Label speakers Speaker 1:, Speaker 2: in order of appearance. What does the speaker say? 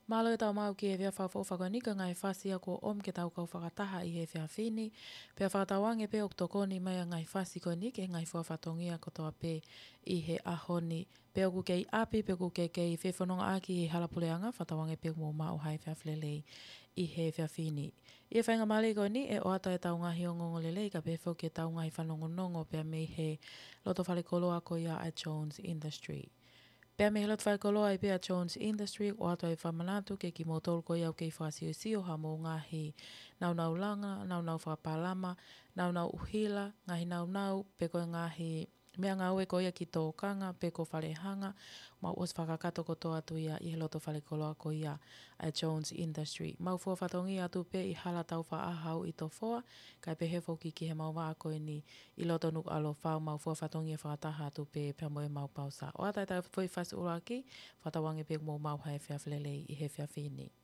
Speaker 1: Malo e tau mau ki e vea whakawhakoni ka ngai whasia ko om ke tau kau whakataha i he whia whini. Pea whakatawange pe oktokoni mai a ngai whasi koni ke ngai whawhatongia kotoa pe i he ahoni. Pea ku kei api pe ku kei whewhanonga aki i halapuleanga whatawange pe mō mao hai whia whlelei i he whia whini. I e whainga mali koni e oata e tau ngahi o ngongolelei ka pe ke tau ngai whanongonongo pea me he loto whale koloa ko ia a Jones Industry. Pea me helot whai koloa i pia Jones Industry o ato e whamanatu ke ki motol ko iau kei whasio ha mo ngahi nau langa, nau whapalama, nau uhila, ngahi nau pe koe ngahi mea ngā ue ko ia ki tō kanga pe ko whalehanga mau os whakakato ko tō atu ia i he loto whale koloa ko ia a Jones Industry. Mau fua whatongi atu pe i hala tau whaahau i tō whoa, kai pe hefo ki he mau waa koe ni i loto nuk alo whau mau fua whatongi e whakataha atu pe pia moe mau pausa. O atai tau fui whasi uraki, whatawangi pe mō mau hai whia whlelei i he whia whini.